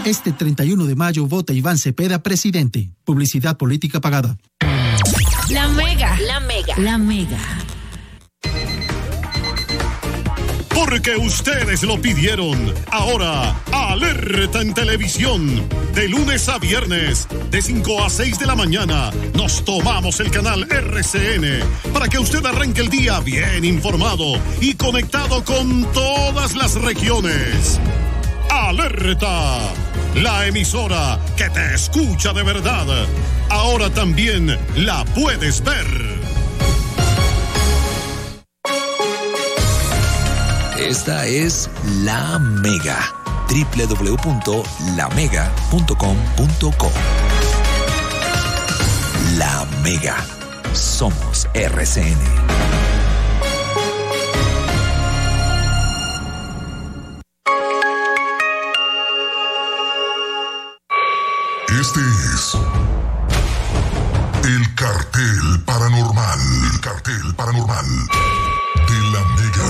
Este 31 de mayo vota Iván Cepeda presidente. Publicidad política pagada. La Mega. La Mega. La Mega. Porque ustedes lo pidieron. Ahora, Alerta en Televisión. De lunes a viernes, de 5 a 6 de la mañana, nos tomamos el canal RCN para que usted arranque el día bien informado y conectado con todas las regiones. Alerta, la emisora que te escucha de verdad. Ahora también la puedes ver. Esta es La Mega. www.lamega.com.co. La Mega. Somos RCN. Este es el Cartel Paranormal. El Cartel Paranormal de La Mega.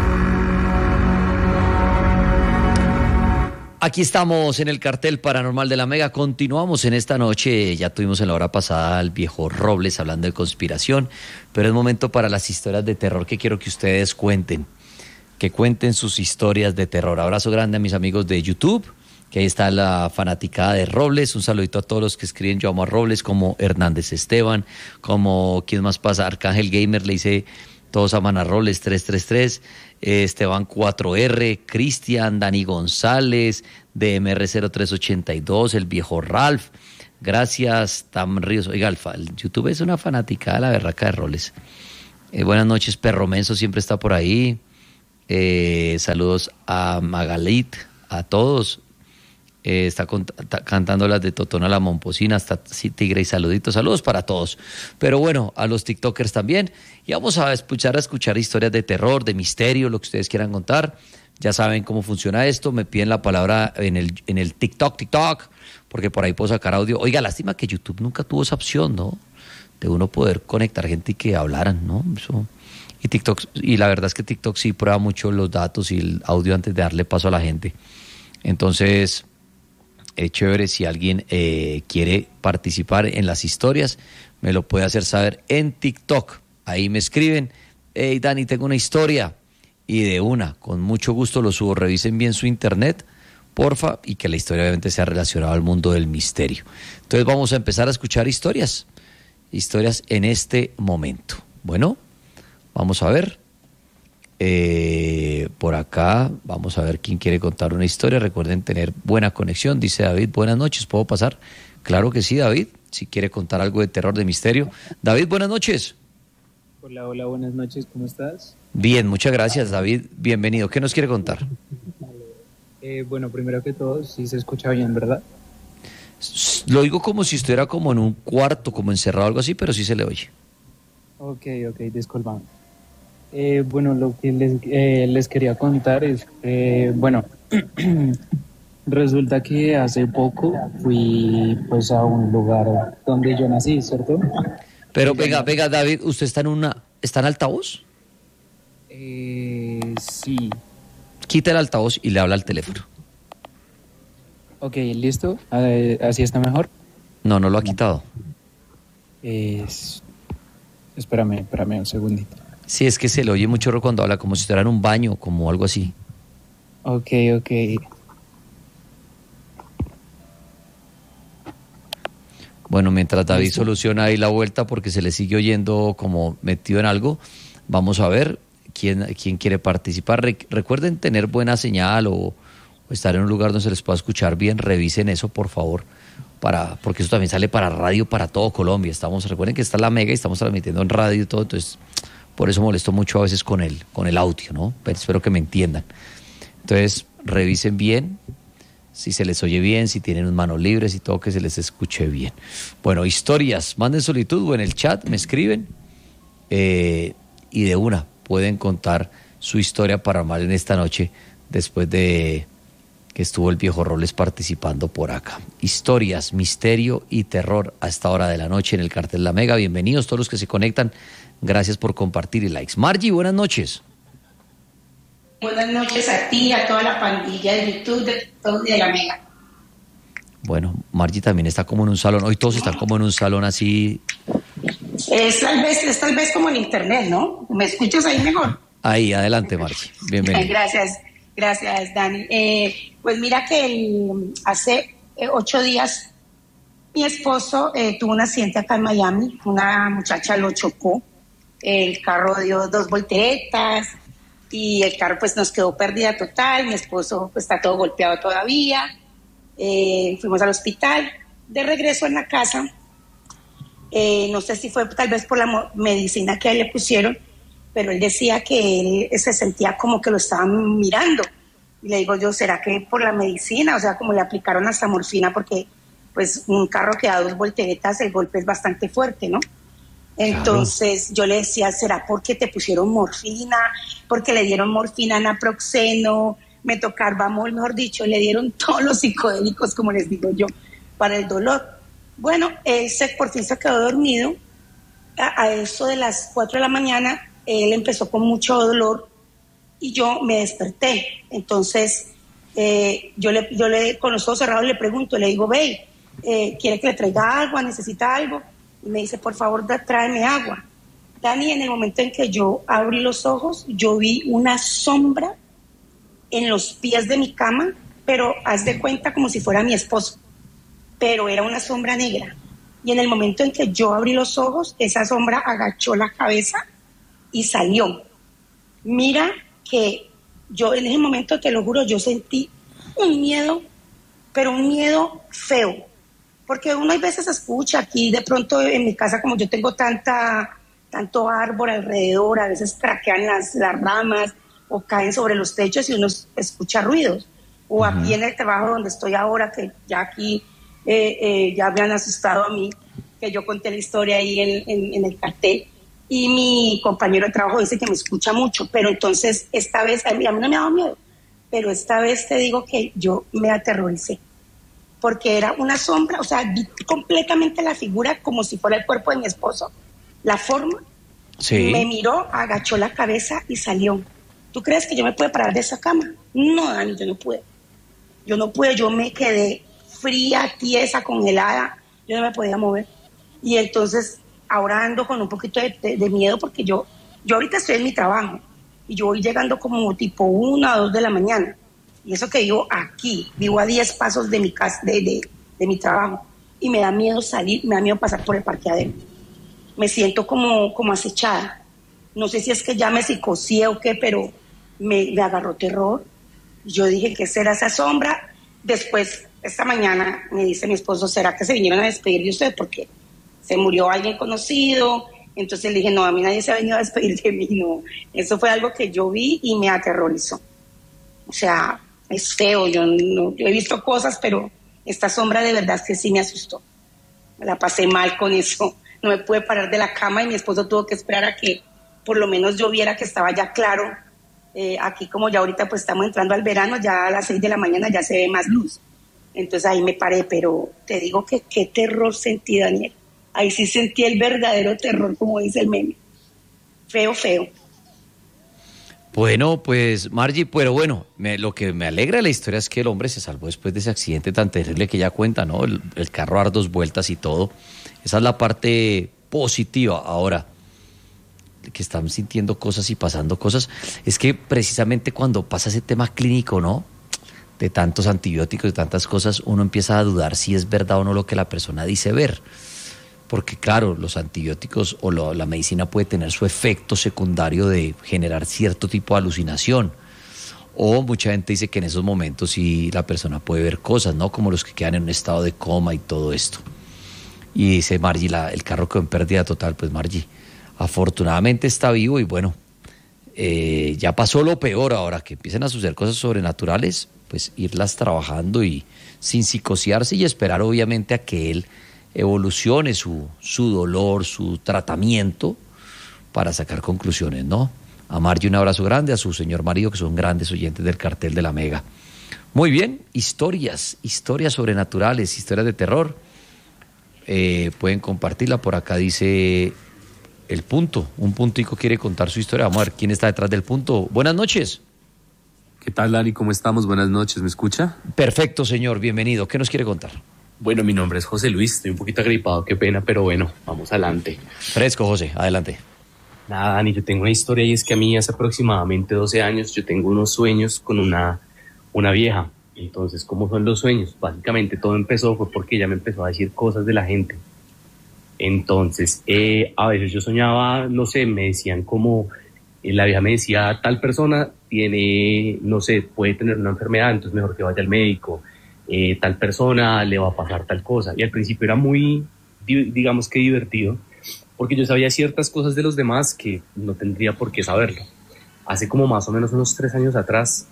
Aquí estamos en el Cartel Paranormal de La Mega. Continuamos en esta noche. Ya tuvimos en la hora pasada al viejo Robles hablando de conspiración, pero es momento para las historias de terror que quiero que ustedes cuenten. Que cuenten sus historias de terror. Abrazo grande a mis amigos de YouTube, que ahí está la fanaticada de Robles. Un saludito a todos los que escriben Yo amo a Robles, como Hernández Esteban, como ¿quién más pasa? Arcángel Gamer le dice todos aman a Robles 333, Esteban 4R, Cristian, Dani González, DMR0382, el viejo Ralph. Gracias, Tam Ríos. Oiga, el YouTube es una fanaticada, la berraca de Robles. Buenas noches, Perro Menso siempre está por ahí. Saludos a Magalit, a todos. Está cantando las de Totona la Momposina, hasta Tigre y saluditos, saludos para todos. Pero bueno, a los TikTokers también. Y vamos a escuchar historias de terror, de misterio, lo que ustedes quieran contar. Ya saben cómo funciona esto, me piden la palabra en el TikTok, porque por ahí puedo sacar audio. Oiga, lástima que YouTube nunca tuvo esa opción, ¿no? De uno poder conectar gente y que hablaran, ¿no? Eso. Y TikTok, y la verdad es que TikTok sí prueba mucho los datos y el audio antes de darle paso a la gente. Entonces, es chévere si alguien quiere participar en las historias, me lo puede hacer saber en TikTok. Ahí me escriben, hey Dani, tengo una historia, y de una, con mucho gusto lo subo. Revisen bien su internet, porfa, y que la historia obviamente sea relacionada al mundo del misterio. Entonces vamos a empezar a escuchar historias en este momento. Bueno, vamos a ver. Por acá vamos a ver quién quiere contar una historia. Recuerden tener buena conexión. Dice David, buenas noches, ¿puedo pasar? Claro que sí, David, si quiere contar algo de terror, de misterio. David, buenas noches. Hola, buenas noches, ¿cómo estás? Bien, muchas gracias, David, bienvenido. ¿Qué nos quiere contar? Bueno, primero que todo, sí se escucha bien, ¿verdad? Lo digo como si estuviera como en un cuarto, como encerrado, algo así, pero sí se le oye. Ok, disculpa. Bueno, lo que les quería contar es, bueno, resulta que hace poco fui pues a un lugar donde yo nací, ¿cierto? Pero venga, David, ¿usted está en altavoz? Sí. Quita el altavoz y le habla al teléfono. Ok, ¿listo? ¿Así está mejor? No lo ha quitado. Espérame un segundito. Sí, es que se le oye mucho cuando habla, como si estuviera en un baño, como algo así. Ok. Bueno, mientras David ¿Listo? soluciona ahí la vuelta porque se le sigue oyendo como metido en algo, vamos a ver quién quiere participar. Recuerden tener buena señal o estar en un lugar donde se les pueda escuchar bien. Revisen eso, por favor, porque eso también sale para radio, para todo Colombia. Recuerden que está La Mega y estamos transmitiendo en radio y todo, entonces por eso molesto mucho a veces con el audio, ¿no? Pero espero que me entiendan. Entonces, revisen bien si se les oye bien, si tienen manos libres y todo, que se les escuche bien. Bueno, historias, manden solicitud o en el chat me escriben y de una pueden contar su historia paranormal en esta noche después de que estuvo el viejo Robles participando por acá. Historias, misterio y terror a esta hora de la noche en el Cartel La Mega. Bienvenidos todos los que se conectan. Gracias por compartir y likes. Margie, buenas noches. Buenas noches a ti, a toda la pandilla de YouTube, de TikTok y de La Mega. Bueno, Margie también está como en un salón. Hoy todos están como en un salón así. Es tal vez como en internet, ¿no? ¿Me escuchas ahí mejor? Ahí, adelante, Margie. Bienvenido. Gracias, Dani. Pues mira que hace 8 días mi esposo tuvo un accidente acá en Miami. Una muchacha lo chocó. El carro dio 2 volteretas y el carro pues nos quedó pérdida total. Mi esposo pues está todo golpeado todavía. Fuimos al hospital. De regreso en la casa, no sé si fue tal vez por la medicina que a él le pusieron, pero él decía que él se sentía como que lo estaban mirando. Y le digo yo, ¿será que por la medicina? O sea, como le aplicaron hasta morfina, porque pues un carro que da 2 volteretas, el golpe es bastante fuerte, ¿no? Entonces yo le decía, ¿será porque te pusieron morfina? Porque le dieron morfina, naproxeno, metocarbamol, mejor dicho, le dieron todos los psicodélicos, como les digo yo, para el dolor. Bueno, él por fin se quedó dormido. A eso de las 4 de la mañana, él empezó con mucho dolor y yo me desperté. Entonces, yo le con los ojos cerrados le pregunto, le digo, ve, ¿quiere que le traiga agua? ¿Necesita algo? Y me dice, por favor, tráeme agua. Dani, en el momento en que yo abrí los ojos, yo vi una sombra en los pies de mi cama, pero haz de cuenta como si fuera mi esposo, pero era una sombra negra. Y en el momento en que yo abrí los ojos, esa sombra agachó la cabeza y salió. Mira que yo en ese momento, te lo juro, yo sentí un miedo, pero un miedo feo, porque uno a veces escucha aquí, de pronto en mi casa, como yo tengo tanto árbol alrededor, a veces craquean las ramas o caen sobre los techos y uno escucha ruidos. O aquí en el trabajo donde estoy ahora, que ya aquí ya me han asustado a mí, que yo conté la historia ahí en el cartel, y mi compañero de trabajo dice que me escucha mucho, pero entonces esta vez, a mí no me ha dado miedo, pero esta vez te digo que yo me aterroricé, porque era una sombra, o sea, vi completamente la figura como si fuera el cuerpo de mi esposo, la forma, sí. Me miró, agachó la cabeza y salió. ¿Tú crees que yo me pude parar de esa cama? No, Dani, yo no pude, yo me quedé fría, tiesa, congelada, yo no me podía mover. Y entonces ahora ando con un poquito de miedo, porque yo ahorita estoy en mi trabajo y yo voy llegando como tipo 1 o 2 de la mañana, y eso que vivo aquí, vivo a 10 pasos de mi casa, de mi trabajo, y me da miedo salir, me da miedo pasar por el parqueadero, me siento como acechada, no sé si es que ya me psicoseé o qué, pero me agarró terror. Yo dije, ¿qué será esa sombra? Después, esta mañana, me dice mi esposo, ¿será que se vinieron a despedir de usted? Porque se murió alguien conocido. Entonces le dije, no, a mí nadie se ha venido a despedir de mí, no. Eso fue algo que yo vi y me aterrorizó. O sea, es feo, yo he visto cosas, pero esta sombra de verdad que sí me asustó. Me la pasé mal con eso. No me pude parar de la cama y mi esposo tuvo que esperar a que por lo menos yo viera que estaba ya claro. Aquí como ya ahorita pues estamos entrando al verano, ya a las 6 de la mañana ya se ve más luz. Entonces ahí me paré, pero te digo que qué terror sentí, Daniel. Ahí sí sentí el verdadero terror, como dice el meme. Feo, feo. Bueno, pues Margie, pero bueno, lo que me alegra de la historia es que el hombre se salvó después de ese accidente tan terrible que ella cuenta, ¿no? El carro a dar 2 vueltas y todo. Esa es la parte positiva. Ahora, que están sintiendo cosas y pasando cosas, es que precisamente cuando pasa ese tema clínico, ¿no?, de tantos antibióticos, de tantas cosas, uno empieza a dudar si es verdad o no lo que la persona dice ver, porque claro, los antibióticos o la medicina puede tener su efecto secundario de generar cierto tipo de alucinación, o mucha gente dice que en esos momentos sí la persona puede ver cosas, ¿no?, como los que quedan en un estado de coma y todo esto. Y dice Margie, el carro quedó en pérdida total. Pues Margie, afortunadamente está vivo y bueno, ya pasó lo peor. Ahora que empiecen a suceder cosas sobrenaturales, pues irlas trabajando y sin psicosearse, y esperar obviamente a que él evolucione su dolor, su tratamiento, para sacar conclusiones, ¿no? A Margie un abrazo grande, a su señor marido, que son grandes oyentes del cartel de la Mega. Muy bien, historias sobrenaturales, historias de terror. Pueden compartirla. Por acá dice El Punto, un puntico quiere contar su historia. Vamos a ver quién está detrás del Punto. Buenas noches. ¿Qué tal, Dani? ¿Cómo estamos? Buenas noches, ¿me escucha? Perfecto, señor, bienvenido. ¿Qué nos quiere contar? Bueno, mi nombre es José Luis, estoy un poquito agripado, qué pena, pero bueno, vamos adelante. Fresco, José, adelante. Nada, Dani, yo tengo una historia y es que a mí hace aproximadamente 12 años yo tengo unos sueños con una vieja. Entonces, ¿cómo son los sueños? Básicamente todo empezó fue porque ella me empezó a decir cosas de la gente. Entonces, a veces yo soñaba, no sé, me decían como, la vieja me decía, tal persona tiene, no sé, puede tener una enfermedad, entonces mejor que vaya al médico. Tal persona le va a pasar tal cosa. Y al principio era muy, digamos que divertido, porque yo sabía ciertas cosas de los demás que no tendría por qué saberlo. Hace como más o menos unos 3 años atrás,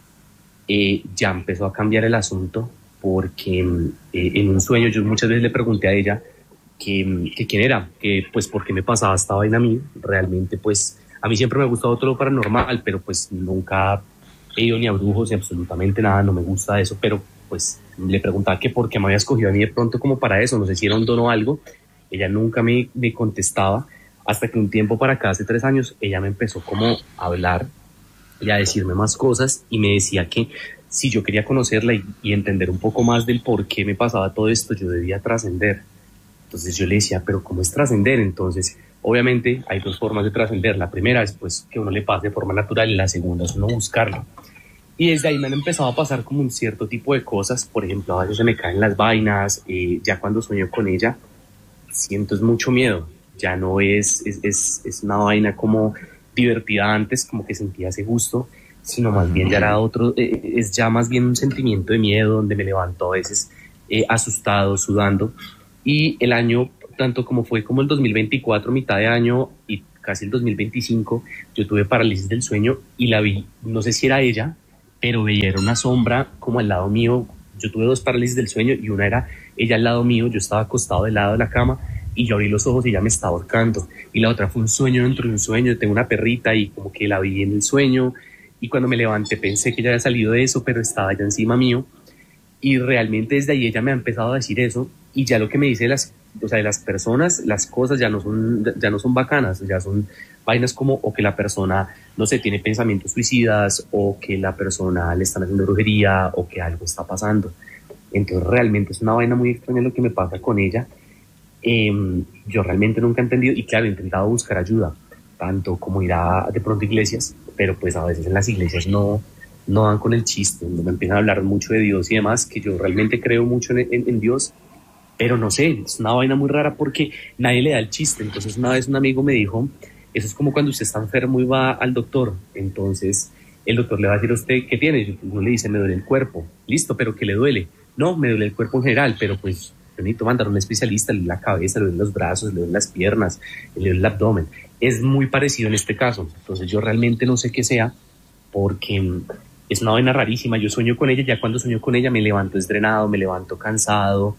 ya empezó a cambiar el asunto, porque en un sueño yo muchas veces le pregunté a ella que quién era, que pues por qué me pasaba esta vaina a mí. Realmente pues a mí siempre me ha gustado todo lo paranormal, pero pues nunca he ido ni a brujos ni absolutamente nada, no me gusta eso, pero pues le preguntaba que por qué me había escogido a mí de pronto como para eso, no sé si era un don o algo. Ella nunca me contestaba, hasta que un tiempo para acá, hace 3 años, ella me empezó como a hablar y a decirme más cosas, y me decía que si yo quería conocerla y entender un poco más del por qué me pasaba todo esto, yo debía trascender. Entonces yo le decía, pero ¿cómo es trascender? Entonces, obviamente hay 2 formas de trascender. La primera es pues que uno le pase de forma natural, y la segunda es uno buscarlo. Y desde ahí me han empezado a pasar como un cierto tipo de cosas. Por ejemplo, a veces se me caen las vainas, ya cuando sueño con ella, siento mucho miedo. Ya no es una vaina como divertida antes, como que sentía ese gusto, sino más bien ya era otro, es ya más bien un sentimiento de miedo, donde me levanto a veces asustado, sudando. Y el año, tanto como fue como el 2024, mitad de año y casi el 2025, yo tuve parálisis del sueño y la vi, no sé si era ella, pero veía era una sombra como al lado mío. Yo tuve 2 parálisis del sueño y una era ella al lado mío, yo estaba acostado del lado de la cama y yo abrí los ojos y ella me estaba ahorcando. Y la otra fue un sueño dentro de un sueño. Yo tengo una perrita y como que la vi en el sueño, y cuando me levanté pensé que ella había salido de eso, pero estaba ya encima mío. Y realmente desde ahí ella me ha empezado a decir eso, y ya lo que me dice de las personas, las cosas ya no son bacanas, ya son vainas como o que la persona, no sé, tiene pensamientos suicidas, o que la persona le están haciendo brujería, o que algo está pasando. Entonces realmente es una vaina muy extraña lo que me pasa con ella. Yo realmente nunca he entendido, y claro, he intentado buscar ayuda, tanto como ir a de pronto iglesias, pero pues a veces en las iglesias no dan con el chiste, no me empiezan a hablar mucho de Dios y demás, que yo realmente creo mucho en Dios, pero no sé, es una vaina muy rara porque nadie le da el chiste. Entonces una vez un amigo me dijo, eso es como cuando usted está enfermo y va al doctor, entonces el doctor le va a decir a usted, ¿qué tiene? Uno le dice, me duele el cuerpo. Listo, ¿pero qué le duele? No, me duele el cuerpo en general, pero pues yo necesito mandar a un especialista, le duele la cabeza, le duele los brazos, le duele las piernas, le duele el abdomen. Es muy parecido en este caso. Entonces yo realmente no sé qué sea, porque es una vaina rarísima. Yo sueño con ella, ya cuando sueño con ella me levanto desdrenado, me levanto cansado.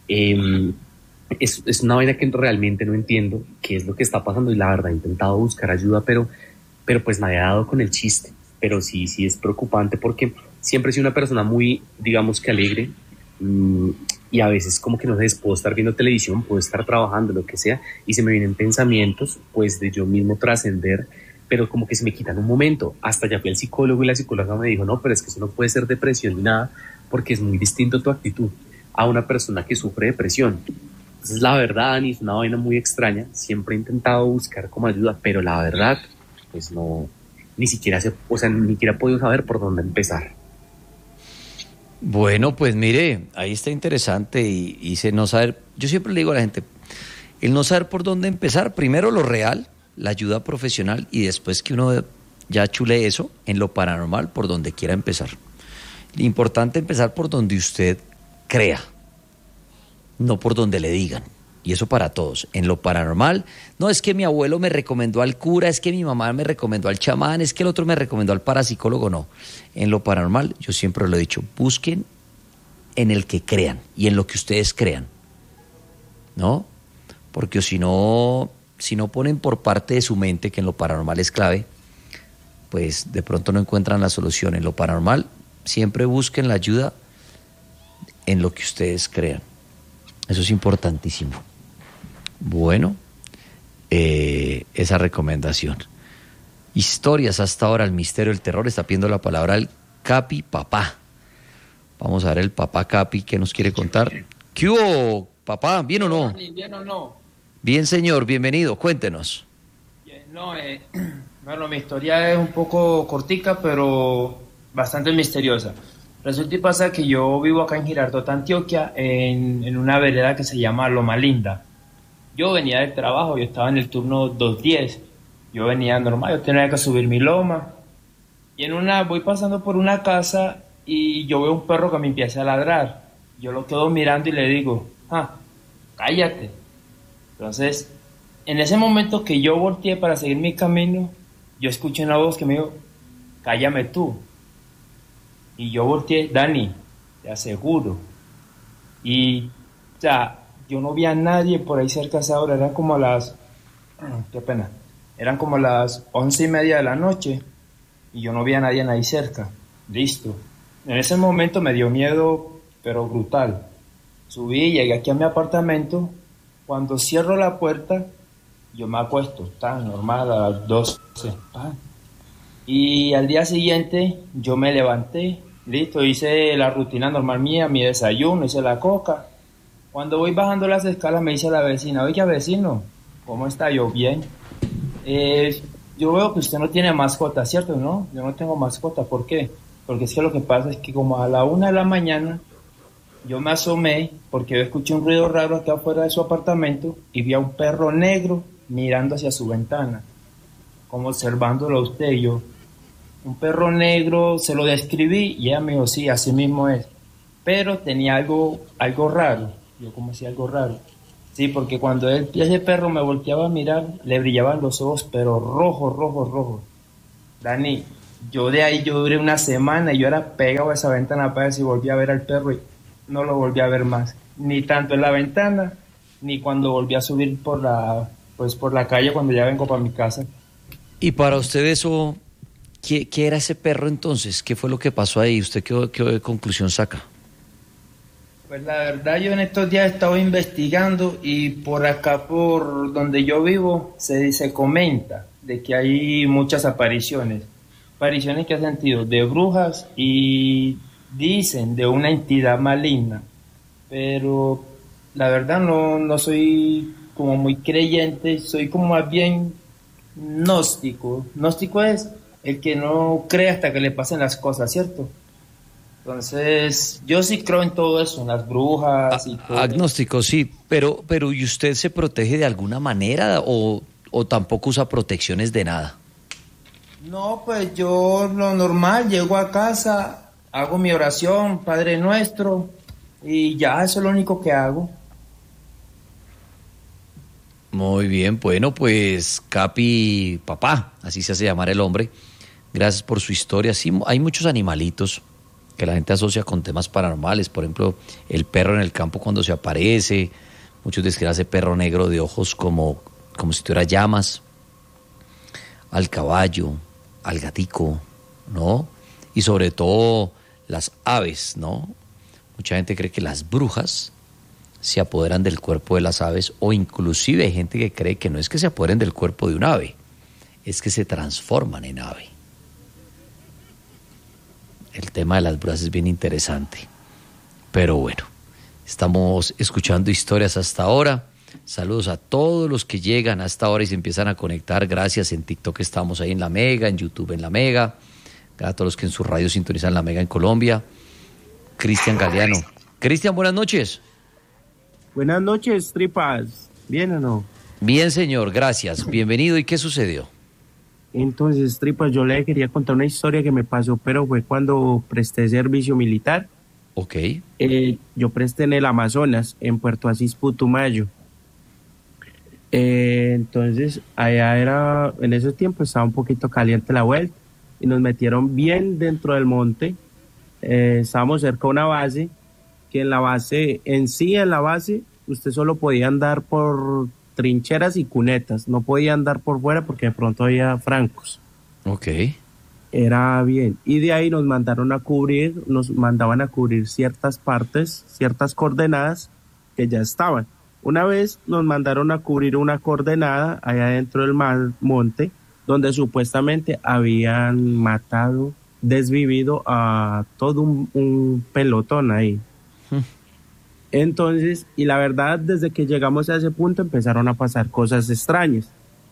Es una vaina que realmente no entiendo qué es lo que está pasando, y la verdad he intentado buscar ayuda, pero pues me ha dado con el chiste. Pero sí es preocupante, porque siempre he sido una persona muy, digamos que alegre, y a veces como que no sé, puedo estar viendo televisión, puedo estar trabajando, lo que sea, y se me vienen pensamientos pues de yo mismo trascender, pero como que se me quitan un momento. Hasta ya fui al psicólogo y la psicóloga me dijo, no, pero es que eso no puede ser depresión ni nada, porque es muy distinto tu actitud a una persona que sufre depresión. Entonces la verdad, Dani, es una vaina muy extraña. Siempre he intentado buscar como ayuda, pero la verdad pues no, ni siquiera he podido saber por dónde empezar. Bueno, pues mire, ahí está interesante, y no saber, yo siempre le digo a la gente, el no saber por dónde empezar, primero lo real, la ayuda profesional, y después que uno ya chule eso en lo paranormal por donde quiera empezar. Importante empezar por donde usted crea, no por donde le digan. Y eso para todos. En lo paranormal, no es que mi abuelo me recomendó al cura, es que mi mamá me recomendó al chamán, es que el otro me recomendó al parapsicólogo, no. En lo paranormal, yo siempre lo he dicho, busquen en el que crean y en lo que ustedes crean, ¿no? Porque si no ponen por parte de su mente que en lo paranormal es clave, pues de pronto no encuentran la solución. En lo paranormal, siempre busquen la ayuda en lo que ustedes crean. Eso es importantísimo. Bueno, esa recomendación. Historias hasta ahora, el misterio del terror. Está pidiendo la palabra el Capi Papá. Vamos a ver el papá Capi que nos quiere contar. ¿Qué hubo, papá? ¿Bien o no? ¿Bien o no? Bien, señor, bienvenido, cuéntenos. No, bueno, mi historia es un poco cortica, pero bastante misteriosa. Resulta y pasa que yo vivo acá en Girardot, Antioquia, en una vereda que se llama Loma Linda. Yo venía del trabajo, yo estaba en el turno 210. Yo venía normal, yo tenía que subir mi loma. Y voy pasando por una casa y yo veo un perro que me empieza a ladrar. Yo lo quedo mirando y le digo, cállate. Entonces, en ese momento que yo volteé para seguir mi camino, yo escuché una voz que me dijo, cállame tú. Y yo volteé, Dani, te aseguro. Y, o sea, yo no vi a nadie por ahí cerca a esa hora, eran como eran como las 11:30 de la noche, y yo no vi a nadie ahí cerca. Listo. En ese momento me dio miedo, pero brutal. Subí, llegué aquí a mi apartamento. Cuando cierro la puerta, yo me acuesto, tan normal, a las 12. Y al día siguiente, yo me levanté, listo, hice la rutina normal mía, mi desayuno, hice la coca. Cuando voy bajando las escalas, me dice la vecina, oiga, vecino, ¿cómo está? Yo, bien. Yo veo que usted no tiene mascota, ¿cierto? No, yo no tengo mascota, ¿por qué? Porque es que lo que pasa es que como a la 1 de la mañana, yo me asomé porque yo escuché un ruido raro acá afuera de su apartamento y vi a un perro negro mirando hacia su ventana, como observándolo a usted. Yo, un perro negro, se lo describí y ella me dijo, sí, así mismo es. Pero tenía algo raro. Yo, ¿cómo hacía algo raro? Sí, porque cuando ese perro me volteaba a mirar, le brillaban los ojos, pero rojos. Dani, yo duré una semana y yo era pegado a esa ventana para ver si volvía a ver al perro y no lo volví a ver más. Ni tanto en la ventana, ni cuando volví a subir por la calle cuando ya vengo para mi casa. Y para usted eso, ¿qué era ese perro entonces? ¿Qué fue lo que pasó ahí? ¿Usted qué conclusión saca? Pues la verdad yo en estos días he estado investigando y por acá, por donde yo vivo, se comenta de que hay muchas apariciones. Apariciones que hacen sentido de brujas y dicen de una entidad maligna. Pero la verdad no soy como muy creyente, soy como más bien gnóstico. Gnóstico es el que no cree hasta que le pasen las cosas, ¿cierto? Entonces, yo sí creo en todo eso, en las brujas y todo. Agnóstico, sí, pero ¿y usted se protege de alguna manera o tampoco usa protecciones de nada? No, pues yo lo normal, llego a casa, hago mi oración, Padre Nuestro, y ya, eso es lo único que hago. Muy bien, bueno, pues Capi, papá, así se hace llamar el hombre, gracias por su historia. Sí, hay muchos animalitos que la gente asocia con temas paranormales, por ejemplo, el perro en el campo cuando se aparece, muchos describen ese perro negro de ojos como si tuviera llamas, al caballo, al gatico, ¿no? Y sobre todo las aves, ¿no? Mucha gente cree que las brujas se apoderan del cuerpo de las aves, o inclusive hay gente que cree que no es que se apoderen del cuerpo de un ave, es que se transforman en ave. El tema de las brujas es bien interesante. Pero bueno, estamos escuchando historias hasta ahora. Saludos a todos los que llegan hasta ahora y se empiezan a conectar. Gracias. En TikTok estamos ahí en La Mega, en YouTube en La Mega. A todos los que en su radio sintonizan La Mega en Colombia. Cristian Galeano. Cristian, buenas noches. Buenas noches, tripas. ¿Bien o no? Bien, señor, gracias. Bienvenido. ¿Y qué sucedió? Entonces, tripas, yo le quería contar una historia que me pasó, pero fue cuando presté servicio militar. Ok. Yo presté en el Amazonas, en Puerto Asís, Putumayo. Entonces, allá en ese tiempo estaba un poquito caliente la vuelta y nos metieron bien dentro del monte. Estábamos cerca de una base, que en la base, usted solo podía andar por trincheras y cunetas, no podía andar por fuera porque de pronto había francos. Ok. Era bien. Y de ahí nos mandaban a cubrir ciertas partes, ciertas coordenadas que ya estaban. Una vez nos mandaron a cubrir una coordenada allá dentro del monte, donde supuestamente habían desvivido a todo un pelotón ahí. Entonces, y la verdad, desde que llegamos a ese punto empezaron a pasar cosas extrañas.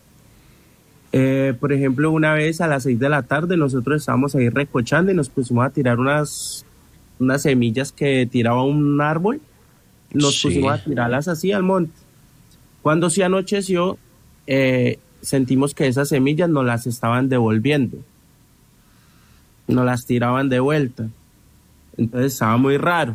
Por ejemplo, una vez a las 6 de la tarde nosotros estábamos ahí recochando y nos pusimos a tirar unas semillas que tiraba un árbol. Nos pusimos a tirarlas así al monte. Cuando se anocheció, sentimos que esas semillas nos las estaban devolviendo. Nos las tiraban de vuelta. Entonces estaba muy raro.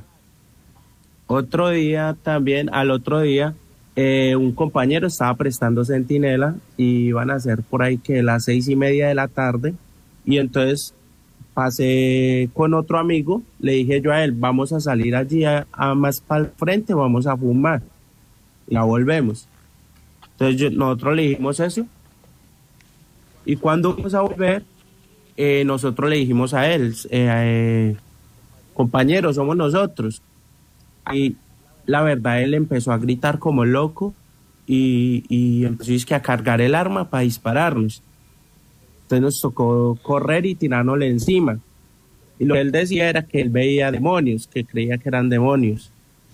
Al otro día, un compañero estaba prestando centinela y iban a ser por ahí que las 6:30 de la tarde. Y entonces pasé con otro amigo, le dije yo a él, vamos a salir allí a más para el frente, vamos a fumar. Y ya volvemos. Entonces nosotros le dijimos eso. Y cuando vamos a volver, nosotros le dijimos a él, compañero, somos nosotros. Y la verdad, él empezó a gritar como loco y empezó a cargar el arma para dispararnos. Entonces nos tocó correr y tirárnosle encima. Y lo que él decía era que él veía demonios, que creía que eran demonios.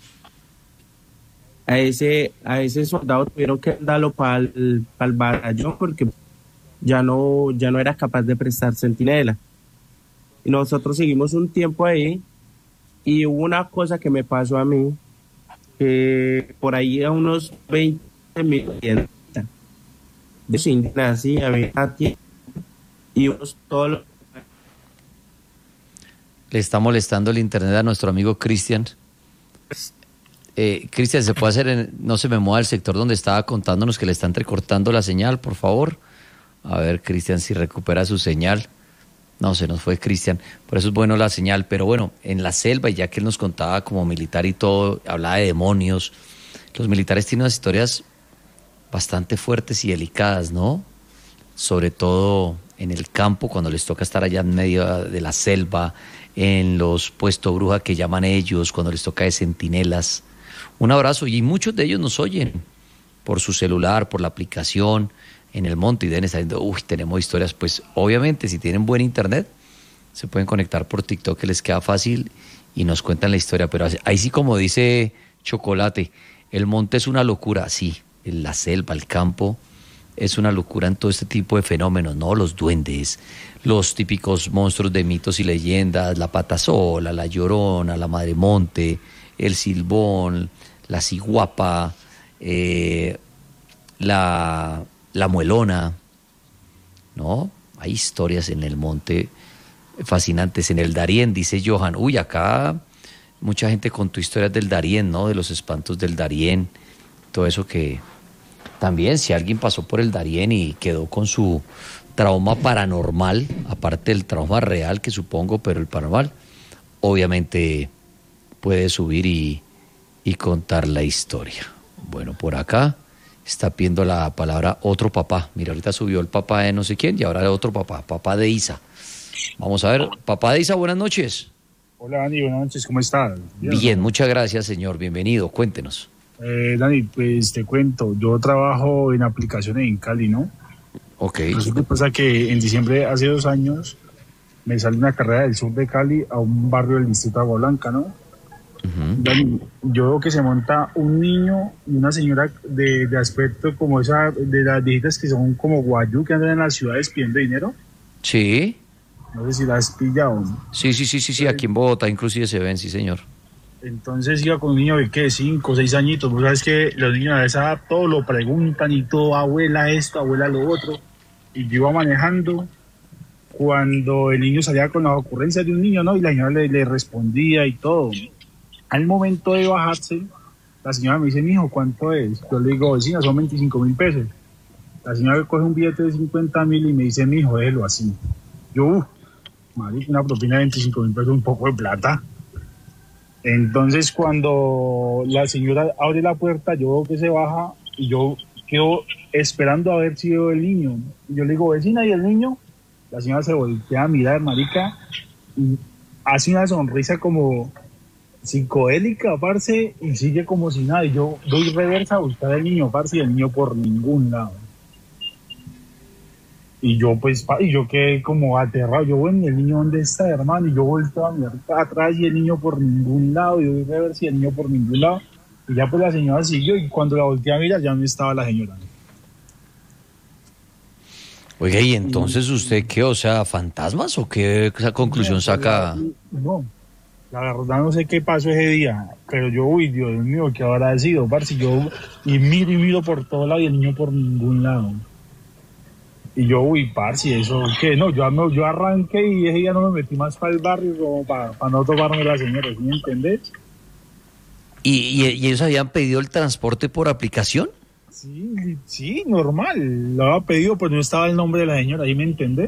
A ese soldado tuvieron que darlo para el batallón porque ya no era capaz de prestar centinela. Y nosotros seguimos un tiempo ahí y hubo una cosa que me pasó a mí, que por ahí a unos 20 de indígenas así, había tiempo y todos los... Le está molestando el internet a nuestro amigo Cristian. Cristian, ¿se puede hacer no se me mueva el sector donde estaba contándonos que le está entrecortando la señal, por favor? A ver, Cristian, si recupera su señal. No, se nos fue Cristian. Por eso es bueno la señal. Pero bueno, en la selva, y ya que él nos contaba como militar y todo, hablaba de demonios. Los militares tienen unas historias bastante fuertes y delicadas, ¿no? Sobre todo en el campo, cuando les toca estar allá en medio de la selva, en los puestos bruja que llaman ellos, cuando les toca de centinelas. Un abrazo, y muchos de ellos nos oyen por su celular, por la aplicación, en el monte, y deben estar diciendo, tenemos historias. Pues obviamente si tienen buen internet se pueden conectar por TikTok, que les queda fácil, y nos cuentan la historia. Pero ahí sí, como dice Chocolate, el monte es una locura. Sí, la selva, el campo es una locura en todo este tipo de fenómenos, ¿no? Los duendes, los típicos monstruos de mitos y leyendas, la patasola, la llorona, la madre monte, el silbón, la ciguapa, la muelona, ¿no? Hay historias en el monte fascinantes. En el Darién, dice Johan, acá mucha gente contó historias del Darién, ¿no? De los espantos del Darién, todo eso que también, si alguien pasó por el Darién y quedó con su trauma paranormal, aparte del trauma real que supongo, pero el paranormal, obviamente puede subir y contar la historia. Bueno, por acá está pidiendo la palabra otro papá. Mira, ahorita subió el papá de no sé quién y ahora otro papá de Isa. Vamos a ver, papá de Isa, buenas noches. Hola Dani, buenas noches, ¿cómo estás? Bien, muchas gracias, señor, bienvenido, cuéntenos. Dani, pues te cuento, yo trabajo en aplicaciones en Cali, ¿no? Ok. Resulta que pasa que en diciembre, hace 2 años, me salió una carrera del sur de Cali a un barrio del distrito de Agua Blanca, ¿no? Dani, yo veo que se monta un niño y una señora de aspecto como esa, de las viejitas que son como guayú, que andan en las ciudades pidiendo dinero. Sí. No sé si la has pillado. Sí, aquí en Bogotá inclusive se ven, sí señor. Entonces iba con un niño de ¿qué? 5 o 6 añitos. Vos sabes que los niños a esa edad todo lo preguntan y todo, abuela esto, abuela lo otro. Y yo iba manejando cuando el niño salía con las ocurrencias de un niño, ¿no? Y la señora le respondía y todo. Al momento de bajarse, la señora me dice, mijo, ¿cuánto es? Yo le digo, vecina, son 25.000 pesos. La señora coge un billete de 50.000 y me dice, mijo, déjelo así. Yo, marica, una propina de 25.000 pesos, un poco de plata. Entonces, cuando la señora abre la puerta, yo veo que se baja y yo quedo esperando a ver si veo el niño. Y yo le digo, vecina, ¿y el niño? La señora se voltea a mirar, marica, y hace una sonrisa como psicodélica, parce, y sigue como si nada. Y yo doy reversa a buscar al niño, parce, y el niño por ningún lado. Y yo pues, y yo quedé como aterrado. Yo, bueno, ¿el niño dónde está, hermano? Y yo volteo a mirar atrás y el niño por ningún lado. Y yo voy a ver si el niño por ningún lado. Y ya pues la señora siguió y cuando la volteé a mirar ya no estaba la señora. Oiga, ¿y entonces usted qué? O sea, ¿fantasmas o qué esa conclusión saca? No, la verdad no sé qué pasó ese día, pero yo, uy, Dios mío, ¿qué habrá sido, parce? Yo y miro por todos lados y el niño por ningún lado. Y yo, uy, parce, ¿eso qué? No, yo arranqué y ese día no me metí más para el barrio como para no tomarme la señora, ¿sí me entendés? ¿Y ellos habían pedido el transporte por aplicación? Sí, normal. Lo había pedido, pues no estaba el nombre de la señora, ¿ahí me entendés?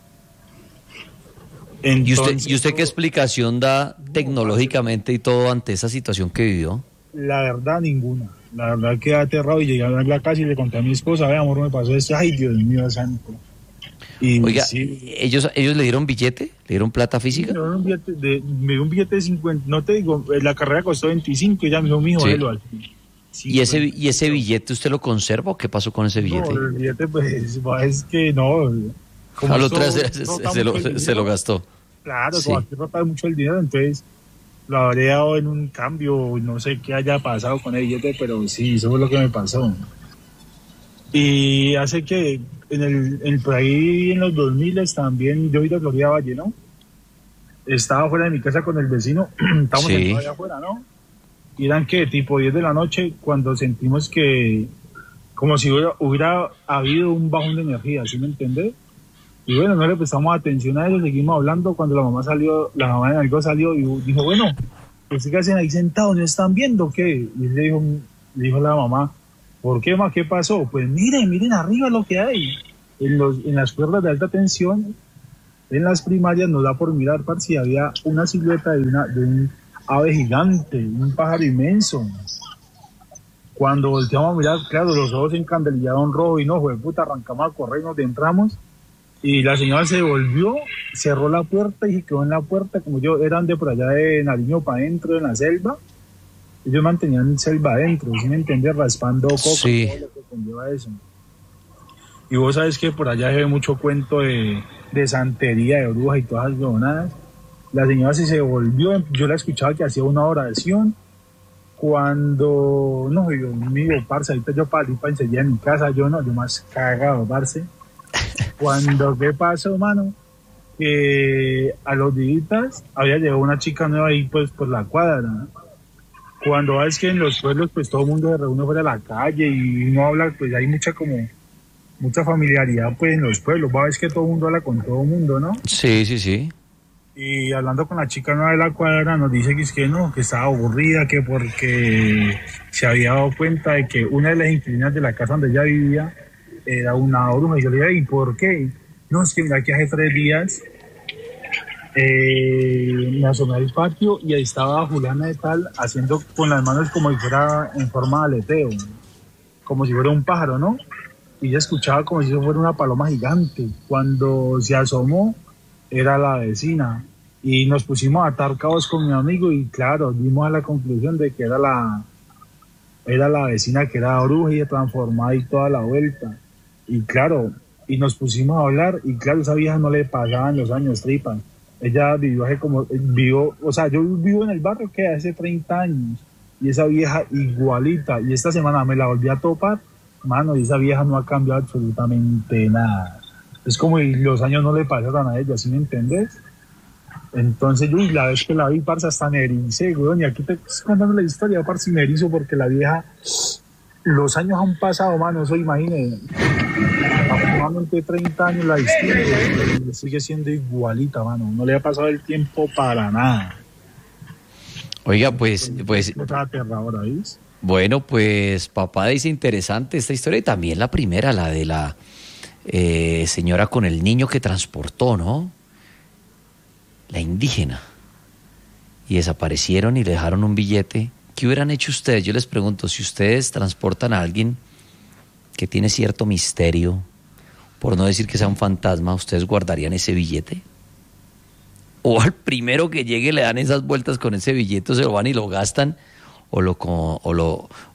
Entonces, ¿Y usted qué explicación da tecnológicamente y todo ante esa situación que vivió? La verdad, ninguna. La verdad quedé aterrado y llegué a la casa y le conté a mi esposa, ve, amor, me pasó esto. Ay, Dios mío, santo. Y oiga, sí, ¿ellos le dieron billete? ¿Le dieron plata física? me dio un billete de 50, no te digo, la carrera costó 25 y ya me dijo, mijo, Sí. délo al fin. Sí, ¿Y ese billete usted lo conserva o qué pasó con ese billete? No, el billete, pues, es que no. Como Al esto otro rota mucho el se dinero, lo gastó. Claro, Sí. como aquí rota mucho el dinero, entonces lo habré dado en un cambio, no sé qué haya pasado con el billete, pero sí, eso fue lo que me pasó. Y hace que por ahí en los 2000 también yo he ido a Florida Valle, ¿no? Estaba fuera de mi casa con el vecino, estábamos Sí. sentados allá afuera, ¿no? Y eran que tipo 10 de la noche cuando sentimos que como si hubiera habido un bajón de energía, ¿sí me entendés? Y bueno, no le prestamos atención a eso, seguimos hablando cuando la mamá de algo salió y dijo, bueno, pues ¿qué hacen ahí sentados? ¿No están viendo qué? Y le dijo la mamá, ¿por qué, ma? ¿Qué pasó? Pues miren arriba lo que hay. En las cuerdas de alta tensión, en las primarias nos da por mirar, si había una silueta de un ave gigante, un pájaro inmenso. Cuando volteamos a mirar, claro, los ojos encandelillaron rojo y no, fue puta, arrancamos a correr, nos entramos y la señora se volvió, cerró la puerta y se quedó en la puerta, como yo eran de por allá de Nariño para adentro, en la selva, ellos mantenían selva adentro, ¿sí me entiendes? Raspando coco, Sí. todo lo que conlleva eso. Y vos sabes que por allá se ve mucho cuento de santería, de brujas y todas las donadas. La señora se volvió, yo la escuchaba que hacía una oración, cuando, no, Dios mío, parce, ahorita yo para enseñar en mi casa, yo más cagado, parce. Cuando, ¿qué pasó, mano? Que a los días había llegado una chica nueva ahí, pues, por la cuadra, ¿no? Cuando ves que en los pueblos, pues, todo el mundo se reúne fuera de la calle y uno habla, pues, hay mucha familiaridad, pues, en los pueblos, ves que todo el mundo habla con todo el mundo, ¿no? Sí, sí, sí. Y hablando con la chica nueva de la cuadra, nos dice que es que no, que estaba aburrida, que porque se había dado cuenta de que una de las inquilinas de la casa donde ella vivía era una bruja. Y yo le dije, ¿y por qué? No, es que mira que hace 3 días me asomé al patio y ahí estaba fulana de tal haciendo con las manos como si fuera en forma de aleteo, como si fuera un pájaro, ¿no? Y ella escuchaba como si fuera una paloma gigante. Cuando se asomó, era la vecina y nos pusimos a atar cabos con mi amigo y claro, dimos a la conclusión de que era la vecina que era bruja y transformada y toda la vuelta. Y claro, y nos pusimos a hablar y claro, esa vieja no le pasaban los años tripas. Ella vivió o sea, yo vivo en el barrio que hace 30 años y esa vieja igualita, y esta semana me la volví a topar, mano, y esa vieja no ha cambiado absolutamente nada. Es como si los años no le pasaran a ella, ¿sí me entendés? Entonces, yo la vez que la vi, parce, hasta me ericé, weón, y aquí te estoy contando la historia, parce, me erizo porque la vieja, los años han pasado, mano, eso imagínate, aproximadamente 30 años la distingue, sigue siendo igualita, mano, no le ha pasado el tiempo para nada. Oiga, pues Otra aterradora, ¿ves? bueno, pues papá dice interesante esta historia y también la primera, la de la señora con el niño que transportó, ¿no? La indígena. Y desaparecieron y le dejaron un billete. ¿Qué hubieran hecho ustedes? Yo les pregunto, si ustedes transportan a alguien que tiene cierto misterio, por no decir que sea un fantasma, ¿ustedes guardarían ese billete? ¿O al primero que llegue le dan esas vueltas con ese billete, se lo van y lo gastan, o lo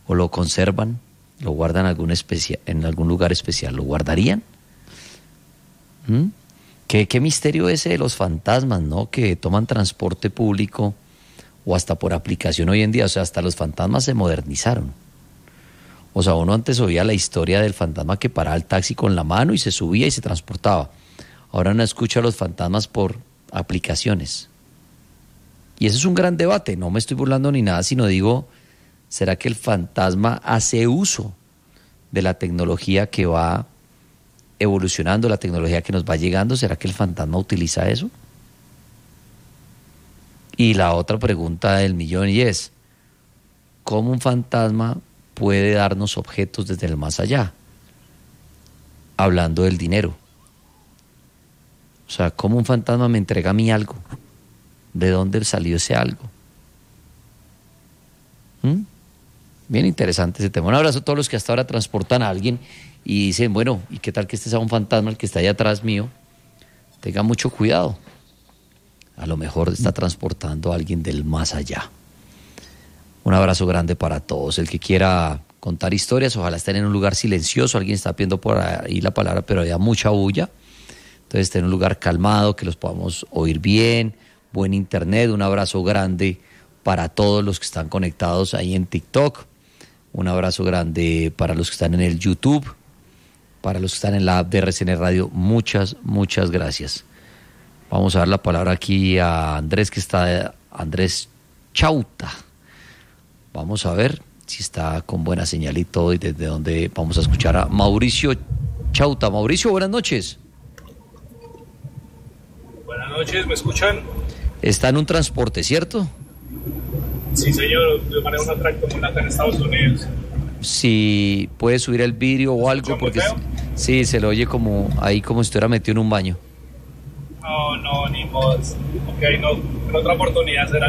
conservan, lo guardan en algún lugar especial? ¿Lo guardarían? ¿Qué misterio ese de los fantasmas, ¿no? Que toman transporte público o hasta por aplicación hoy en día. O sea, hasta los fantasmas se modernizaron. O sea, uno antes oía la historia del fantasma que paraba el taxi con la mano y se subía y se transportaba. Ahora uno escucha a los fantasmas por aplicaciones. Y eso es un gran debate. No me estoy burlando ni nada, sino digo, ¿será que el fantasma hace uso de la tecnología que va evolucionando, la tecnología que nos va llegando? ¿Será que el fantasma utiliza eso? Y la otra pregunta del millón y es, ¿cómo un fantasma puede darnos objetos desde el más allá? Hablando del dinero. O sea, ¿cómo un fantasma me entrega a mí algo? ¿De dónde salió ese algo? Bien interesante ese tema. Un abrazo a todos los que hasta ahora transportan a alguien y dicen, bueno, ¿y qué tal que este sea un fantasma el que está ahí atrás mío? Tenga mucho cuidado. A lo mejor está transportando a alguien del más allá. Un abrazo grande para todos. El que quiera contar historias, ojalá estén en un lugar silencioso. Alguien está pidiendo por ahí la palabra, pero había mucha bulla. Entonces, estén en un lugar calmado, que los podamos oír bien, buen internet. Un abrazo grande para todos los que están conectados ahí en TikTok. Un abrazo grande para los que están en el YouTube, para los que están en la app de RCN Radio. Muchas gracias. Vamos a dar la palabra aquí a Andrés, Andrés Chauta. Vamos a ver si está con buena señal y todo, y desde donde vamos a escuchar a Mauricio Chauta. Mauricio, buenas noches. Buenas noches, ¿me escuchan? Está en un transporte, ¿cierto? Sí, señor, yo manejo una tractomula en Estados Unidos. Si puede subir el vidrio o algo, porque sí, se lo oye como ahí, como si estuviera metido en un baño. No, ni modo. Ok, no, en otra oportunidad será.